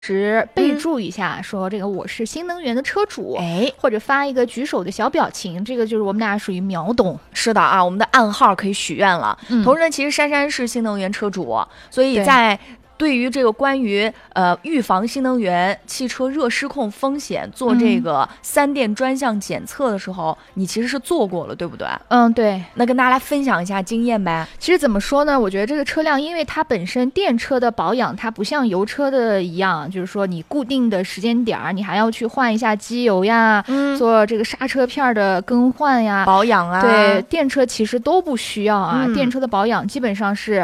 时备注一下，说这个我是新能源的车主，或者发一个举手的小表情，这个就是我们俩属于秒懂。 是的啊，我们的暗号可以许愿了。同时呢，其实珊珊是新能源车主，所以在对于这个关于预防新能源汽车热失控风险做这个3电专项检测的时候，你其实是做过了，对不对？ 对。 那跟大家来分享一下经验呗。 其实怎么说呢，我觉得这个车辆因为它本身电车的保养它不像油车的一样，就是说你固定的时间点你还要去换一下机油呀，做这个刹车片的更换呀， 保养啊。 对，电车其实都不需要啊。电车的保养基本上是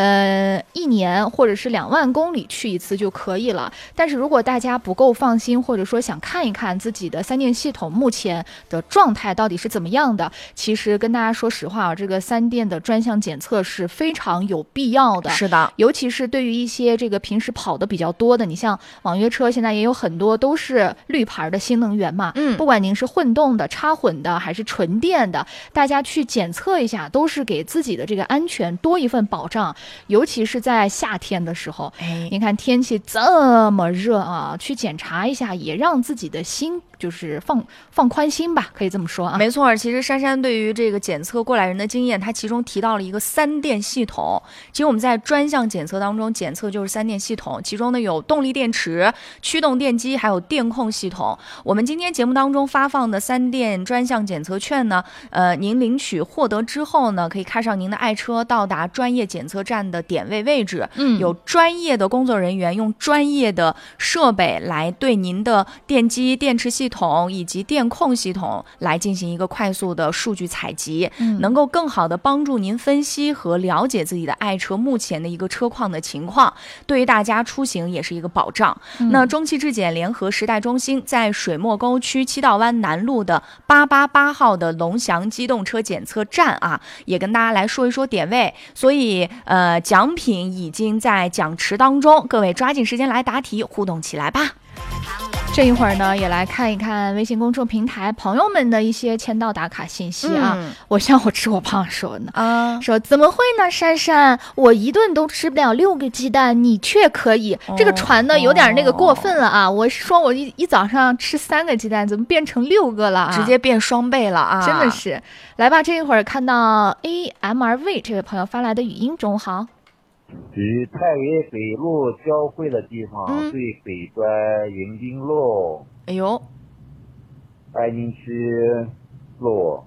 1年或者是2万公里去一次就可以了。但是如果大家不够放心，或者说想看一看自己的3电系统目前的状态到底是怎么样的，其实跟大家说实话，这个3电的专项检测是非常有必要的。 是的， 尤其是对于一些这个平时跑的比较多的，你像网约车现在也有很多都是绿牌的新能源嘛，不管您是混动的、插混的还是纯电的，大家去检测一下，都是给自己的这个安全多一份保障。尤其是在夏天的时候，你看天气这么热啊，去检查一下，也让自己的心就是放宽心吧，可以这么说啊。 没错，其实珊珊对于这个检测过来人的经验，她其中提到了一个3电系统。其实我们在专项检测当中检测就是3电系统，其中呢有动力电池、驱动电机还有电控系统。我们今天节目当中发放的3电专项检测券呢，您领取获得之后呢，可以开上您的爱车到达专业检测站的点位置，有专业的工作人员用专业的设备来对您的电机、电池系统以及电控系统来进行一个快速的数据采集，能够更好的帮助您分析和了解自己的爱车目前的一个车况的情况，对于大家出行也是一个保障。那中汽质检联合时代中心在水墨沟区七道湾南路的888号的龙翔机动车检测站啊，也跟大家来说一说点位。所以奖品已经在奖池当中，各位抓紧时间来答题互动起来吧。 这一会儿呢，也来看一看微信公众平台朋友们的一些签到打卡信息啊。我像我吃我胖说呢，说怎么会呢？珊珊，我一顿都吃不了6个鸡蛋，你却可以。这个传的有点那个过分了啊！我说我一早上吃3个鸡蛋，怎么变成6个了啊？ 直接变双倍了啊！ 真的是。来吧，这一会儿看到 AMRV 这位朋友发来的语音中好。 于太原北路交汇的地方，最北端迎宾路， 哎呦， 爱宁区路，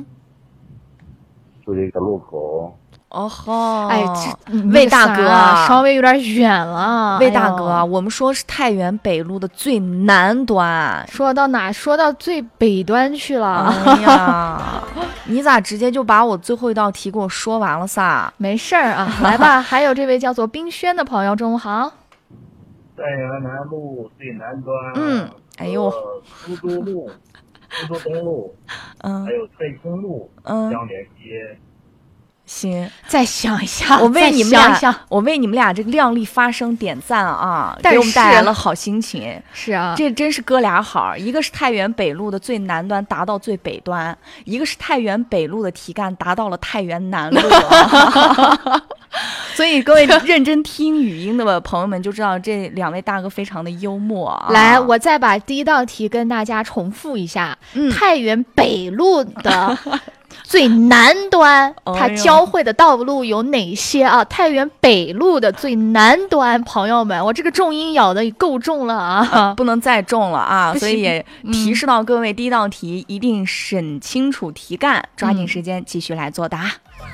就这个路口。 哦吼， 哎， 魏大哥稍微有点远了。 魏大哥，我们说是太原北路的最南端， 说到哪？说到最北端去了。 哎呀，你咋直接就把我最后一道题给我说完了撒？ 没事儿啊，来吧。还有这位叫做冰轩的朋友，中午好。 太原南路最南端， 哎呦， 苏州路、苏州东路，还有太清路相连接。 行， 再想一下， 我为你们俩这个靓丽发声点赞啊，给我们带来了好心情。 是啊， 这真是哥俩好，一个是太原北路的最南端达到最北端，一个是太原北路的题干达到了太原南路。所以各位认真听语音的朋友们就知道这2位大哥非常的幽默啊。 来，我再把第一道题跟大家重复一下，太原北路的最南端它交汇的道路有哪些啊？太原北路的最南端，朋友们，我这个重音咬的够重了啊， 不能再重了啊！所以也提示到各位，第一道题一定审清楚题干，抓紧时间继续来作答。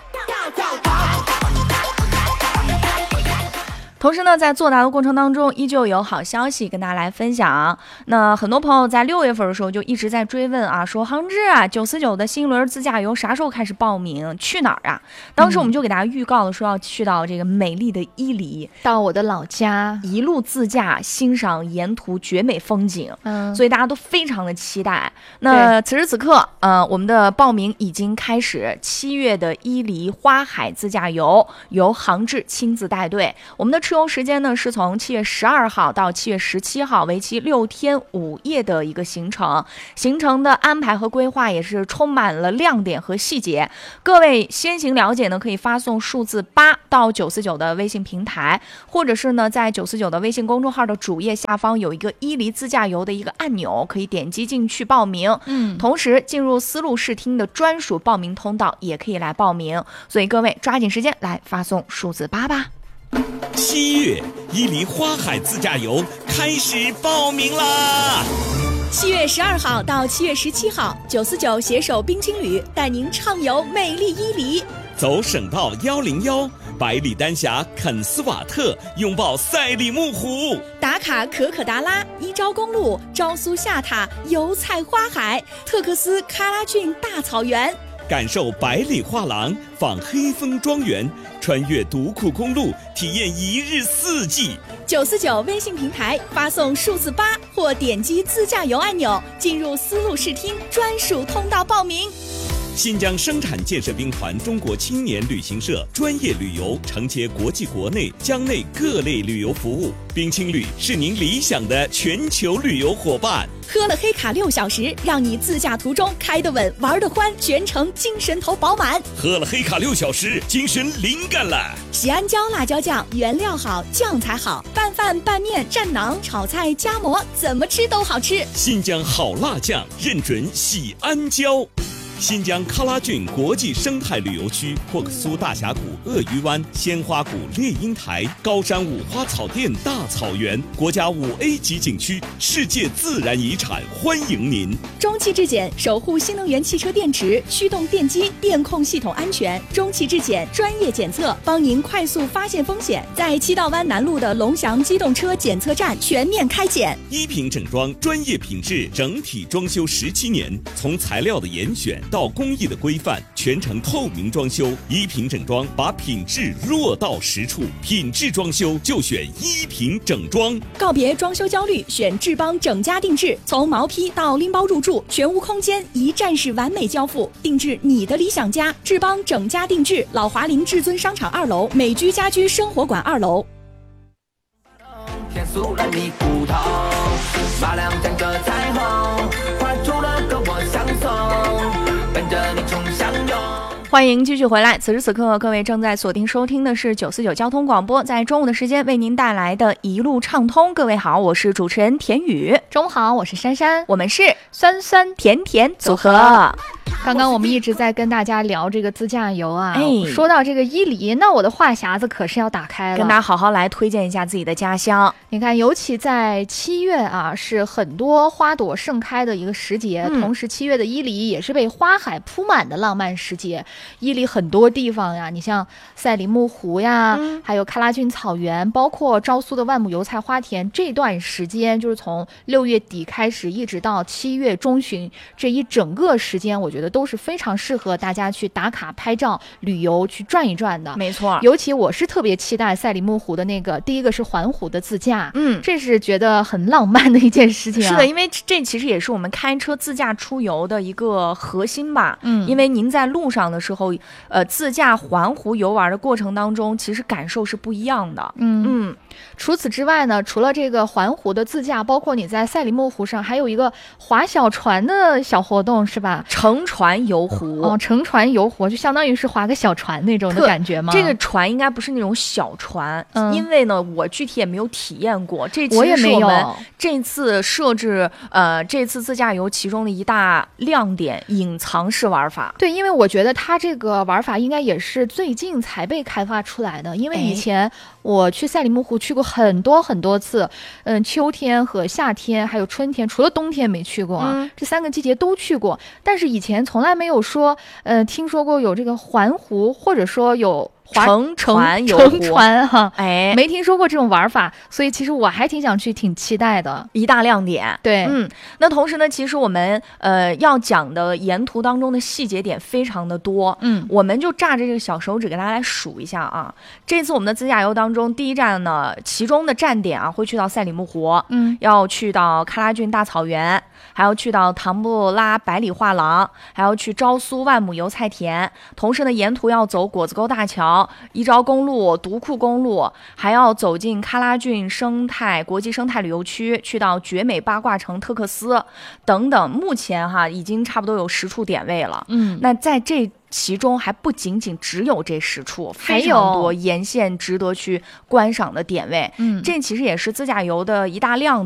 同时呢，在作答的过程当中，依旧有好消息跟大家来分享。那很多朋友在6月份的时候就一直在追问啊，说航志啊，949的新轮自驾游啥时候开始报名？去哪儿啊？当时我们就给大家预告了，说要去到这个美丽的伊犁， 到我的老家， 一路自驾欣赏沿途绝美风景。所以大家都非常的期待。那此时此刻，我们的报名已经开始，7月的伊犁花海自驾游由航志亲自带队，我们的持游时间呢是从7月12号到7月17号，为期6天5夜的一个行程。行程的安排和规划也是充满了亮点和细节。各位先行了解呢，可以发送数字8到949的微信平台，或者是呢在949的微信公众号的主页下方有一个伊犁自驾游的一个按钮，可以点击进去报名。同时进入丝路视听的专属报名通道也可以来报名，所以各位抓紧时间来发送数字8吧。 7月伊犁花海自驾游开始报名啦 ！7月12号到7月17号，949携手冰青旅带您畅游美丽伊犁， 走省道101，百里丹霞肯斯瓦特，拥抱赛里木湖， 打卡可可达拉、伊昭公路、昭苏下塔、油菜花海、特克斯喀拉峻大草原， 感受百里画廊，访黑风庄园，穿越独库公路，体验1日4季。 949微信平台发送数字8或点击自驾游按钮，进入丝路视听专属通道报名。 新疆生产建设兵团中国青年旅行社专业旅游承接国际国内疆内各类旅游服务，冰青旅是您理想的全球旅游伙伴。 喝了黑卡6小时，让你自驾途中开得稳，玩得欢，全程精神头饱满。 喝了黑卡6小时，精神灵感了。 喜安椒辣椒酱，原料好，酱才好，拌饭、拌面、蘸馕、炒菜、夹馍，怎么吃都好吃。 新疆好辣酱，认准喜安椒。新疆喀拉峻国际生态旅游区，霍克苏大峡谷、鳄鱼湾、鲜花谷、猎鹰台、高山五花草甸大草原，国家5A 级景区，世界自然遗产，欢迎您。 中汽质检守护新能源汽车电池、驱动电机、电控系统安全。中汽质检专业检测，帮您快速发现风险。在七道湾南路的龙翔机动车检测站全面开检。 一品整装专业品质，整体装修17年，从材料的严选到工艺的规范，全程透明装修。一品整装把品质落到实处，品质装修就选一品整装。 告别装修焦虑，选智邦整家定制，从毛坯到拎包入住，全屋空间一站式完美交付，定制你的理想家。智邦整家定制，老华林至尊商场2楼，美居家居生活馆2楼。 填素了你骨头，马亮整个彩虹，画出了个我相送，跟着你冲向永。 欢迎继续回来，此时此刻各位正在锁定收听的是949交通广播，在中午的时间为您带来的一路畅通。各位好，我是主持人田雨。 中午好，我是珊珊， 我们是酸酸甜甜组合。 刚刚我们一直在跟大家聊这个自驾游啊，说到这个伊犁，那我的话匣子可是要打开了， 跟大家好好来推荐一下自己的家乡。 你看，尤其在7月啊，是很多花朵盛开的一个时节，同时7月的伊犁也是被花海铺满的浪漫时节。伊犁很多地方呀，你像赛里木湖呀，还有喀拉峻草原，包括昭苏的万亩油菜花田，这段时间就是从6月底开始一直到7月中旬，这一整个时间我觉得都是非常适合大家去打卡拍照旅游去转一转的。 没错， 尤其我是特别期待赛里木湖的那个第一个是环湖的自驾，这是觉得很浪漫的一件事情啊。 是的，因为这其实也是我们开车自驾出游的一个核心吧。因为您在路上的时候自驾环湖游玩的过程当中，其实感受是不一样的。 除此之外呢，除了这个环湖的自驾，包括你在赛里木湖上还有一个划小船的小活动，是吧？ 乘船游湖。 乘船游湖就相当于是划个小船那种的感觉吗？ 这个船应该不是那种小船，因为呢我具体也没有体验过。这其实是我们这次设置这次自驾游其中的一大亮点，隐藏式玩法。 对，因为我觉得它这个玩法应该也是最近才被开发出来的，因为以前我去赛里木湖去过很多很多次，秋天和夏天还有春天，除了冬天没去过啊，这3个季节都去过，但是以前从来没有说听说过有这个环湖，或者说有乘船游湖，乘船哈， 没听说过这种玩法，所以其实我还挺想去，挺期待的， 一大亮点。 对， 那同时呢，其实我们要讲的沿途当中的细节点非常的多，我们就炸着这个小手指给大家来数一下啊。这次我们的自驾游当中，第一站呢，其中的站点啊，会去到赛里木湖，要去到喀拉峻大草原，还要去到唐布拉百里画廊，还要去昭苏万亩油菜田，同时呢，沿途要走果子沟大桥。 桥、宜昭公路、独库公路，还要走进喀拉峻国际生态旅游区，去到绝美八卦城特克斯等等。目前已经差不多有10处点位了。那在这其中还不仅仅只有这10处，非常多沿线值得去观赏的点位。这其实也是自驾游的一大亮